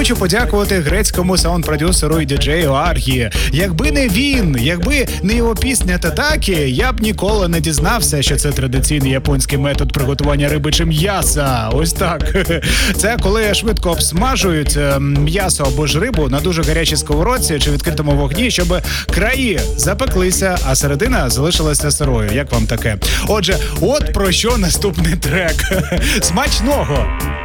хочу подякувати грецькому саунд-продюсеру і діджею Аргі. Якби не він, якби не його пісня Татакі, я б ніколи не дізнався, що це традиційний японський метод приготування риби чи м'яса. Ось так. Це коли швидко обсмажують м'ясо або ж рибу на дуже гарячій сковородці чи відкритому вогні, щоб краї запеклися, а середина залишилася сирою. Як вам таке? Отже, от про що наступний трек. Смачного!